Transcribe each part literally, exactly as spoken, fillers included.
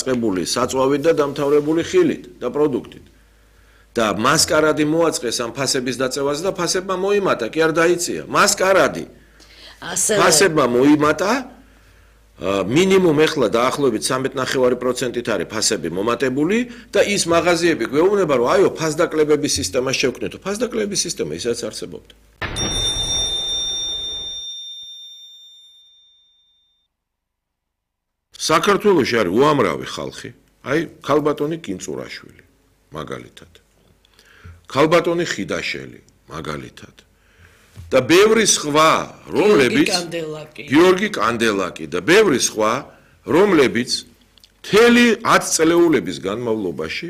დაწყებული საწვავით და დამთავრებული ხილით და პროდუქტით. და მასკარადი მოაწყეს ამ ფასების დაწევაზე და ფასებმა მოიმატა, კი არ დაიწია. მასკარადი. ფასებმა მოიმატა, მინიმუმ ეხლა დაახლოებით სამი ნახევარი პროცენტით არის ფასები მომატებული და ის მაღაზიები გვეუბნება, რომ აიო, ფასდაკლებების სისტემა შევქმნითო. ფასდაკლებების სისტემა ისაც არსებობდა. საქართველოში არის უამრავი ხალხი, აი, ქალბატონი კინწურაშვილი, მაგალითად. ქალბატონი ხიდაშელი, მაგალითად. და ბევრი სხვა, რომლებიც გიორგი კანდელაკი და ბევრი სხვა, რომლებიც მთელი ათი წელეულების განმავლობაში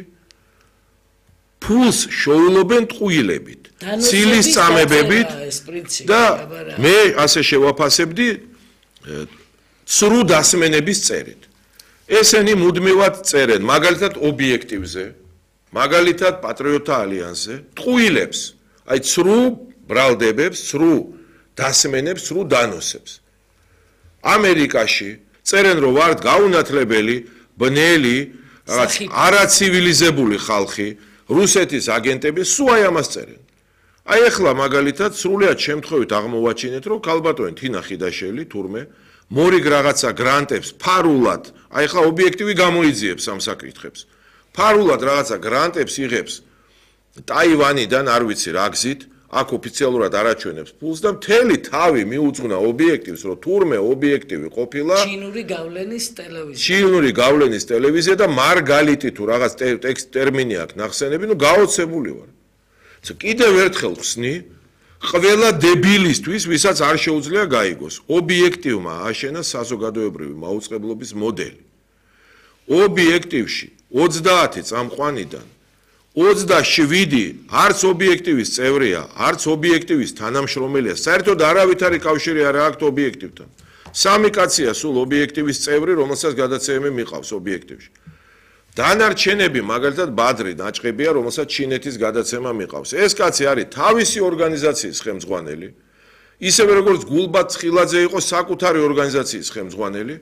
ფულს შოულობენ ტყუილებით, ცილის წამებებით და მე ასე შევაფასებდი სრუ დასმენების წერით. ესენი მუდმივად წერენ, მაგალითად ობიექტივზე, მაგალითად პატრიოტთა ალიანსზე, ტყუილებს, აი სრუ ბრალდებებს, სრუ დასმენებს, სრუ დანოსებს. ამერიკაში წერენ, რომ ვართ გაუნათლებელი, ბნელი, რაღაც არაცივილიზებული ხალხი, რუსეთის აგენტები, სულ აი ამას წერენ. აი ახლა მაგალითად სრულიად შემთხვევით აღმოვაჩინეთ, რომ ქალბატონი თინა ხიდაშელი, თურმე მორიგ რაღაცა გრანტებს ფარულად, აი ახლა ობიექტივი გამოიძიებს ამ საკითხებს. ფარულად რაღაცა გრანტებს იღებს ტაივანიდან, არ ვიცი რა გზით, აქ ოფიციალურად არაჩვენებს ფულს და მთელი თავი მიუძღვნა ობიექტივს, რომ თურმე ობიექტივი ყოფილა ჩინური გავლენის ტელევიზია. ჩინური გავლენის ტელევიზია და მარგალიტი თუ რაღაც ტექსტ ტერმინი აქვს ნახსენები, ნუ გაოცებული ვარ. კიდევ ერთხელ ხსნი, ყველა დებილისთვის, ვისაც არ შეუძლია გაიგოს, ობიექტივმა აშენა საზოგადოებრივი მაუწყებლობის მოდელი. ობიექტივში ოცდაათი წამყვანიდან ოცდაშვიდი არც ობიექტივის წევრია, არც ობიექტივის თანამშრომელია, საერთოდ არავით არის კავშირი არ აქვს ობიექტივთან. სამი კაცია სულ ობიექტივის წევრი, რომელსაც გადაცემები მიყავს ობიექტივში. დანარჩენები, მაგალითად ბადრი ნაჭყებია, რომელსაც ჩინეთის გადაცემა მიყავს. ეს კაცი არის თავისი ორგანიზაციის ხელმძღვანელი, ისევე როგორც გულბად ცხილაძე იყო საკუთარი ორგანიზაციის ხელმძღვანელი.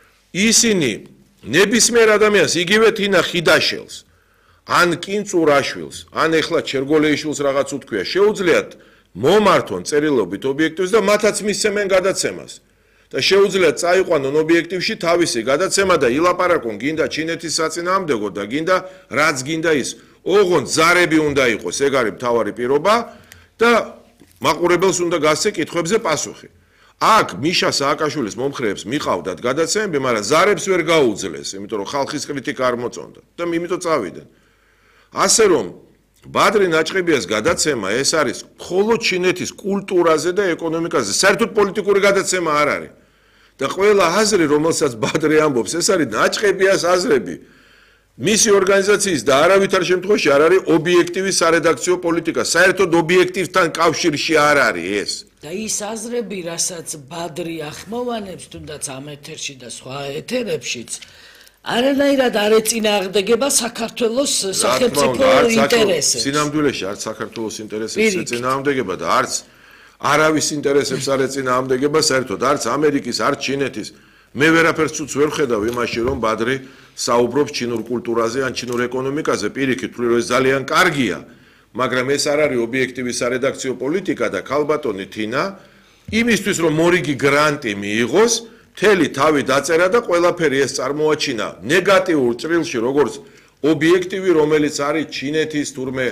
ისინი ნებისმიერ ადამიანს, იგივე თინა ხიდაშელს, ან კინწურაშვილს, ან ეხლა ჩერგოლეიშვილს რაღაც უთქვია, შეუძლიათ მომართონ წერილობით ობიექტივს და მათაც მისცემენ გადაცემას. და შეუძლიათ წაიყვანონ ობიექტივში თავისი გადაცემა და ილაპარაკონ გინდა ჩინეთის საწინააღმდეგო და გინდა რაც გინდა ის. ოღონდ ზარები უნდა იყოს, ეგ არის მთავარი პირობა და მაყურებელს უნდა გასცე კითხვებზე პასუხი. აქ მიშა სააკაშვილის მომხრეებს მიყავდათ გადაცემები, მაგრამ ზარებს ვერ გაუძლეს, იმიტომ რომ ხალხის კრიტიკა არ მოწონდა და იმიტომ წავიდნენ. ასე რომ ბადრი ნაჭყებიას გადაცემა ეს არის მხოლოდ ჩინეთის კულტურაზე და ეკონომიკაზე, საერთოდ პოლიტიკური გადაცემა არ არის. და ყველა აზრი, რომელსაც ბადრი ამბობს, ეს არის ნაჭყებიას აზრები. მისი ორგანიზაციის და არავითარ შემთხვევაში არ არის ობიექტივის სარედაქციო პოლიტიკა, საერთოდ ობიექტივთან კავშირში არ არის ეს. და ის აზრები, რასაც ბადრი ახმოვანებს, თუნდაც ამ ეთერში და სხვა ეთერებშიც, არანაირად არ ეწინააღმდეგება საქართველოს სახელმწიფო ინტერესებს. სინამდვილეში არც საქართველოს ინტერესებს ეწინააღმდეგება და არც არავის ინტერესებს არ ეწინააღმდეგება, საერთოდ არც ამერიკის, არც ჩინეთის. მე ვერაფერს უც ვერ ხედავ იმაში, რომ ბადრი საუბრობს ჩინურ კულტურაზე ან ჩინურ ეკონომიკაზე, პირიქით, რომ ეს ძალიან კარგია, მაგრამ ეს არ არის ობიექტივის სარედაქციო პოლიტიკა და ქალბატონი თინა იმისთვის, რომ მორიგი გრანტი მიიღოს, მთელი თავი დაწერა და ყველაფერი ეს წარმოაჩინა ნეგატიურ ჭრილში, როგორც ობიექტივი, რომელიც არის ჩინეთის თურმე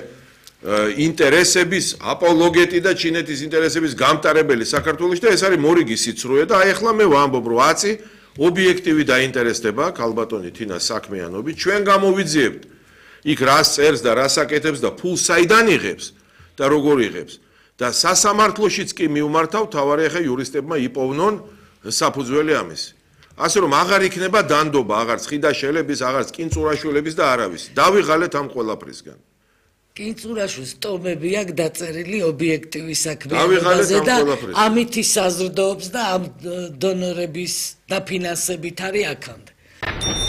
ინტერესების აპოლოგეტი და ჩინეთის ინტერესების გამტარებელი საქართველოში და ეს არის მორიგი სიცრუე და აი ახლა მე ვამბობ, რომ აცი ობიექტივი დაინტერესდება ქალბატონი თინა საქმიანობით, ჩვენ გამოვიძიებთ იქ რას წერს და რას აკეთებს და ფულს საიდან იღებს და როგორ იღებს და სასამართლოშიც კი მიუმართავ, თავარი ახლა იურისტებმა იპოვნონ საფუძველი ამისი. ასე რომ აღარ იქნება დანდობა, აღარც ხიდაშელების, აღარც კინწურაშვილების და არავის. დავიღალეთ ამ ყველაფრისგან. კინწურაშვილს ტომები აქვს დაწერილი ობიექტივის საქმიანობაზე და ამით ის საზრდოობს და ამ დონორების დაფინანსებით არის აქამდე.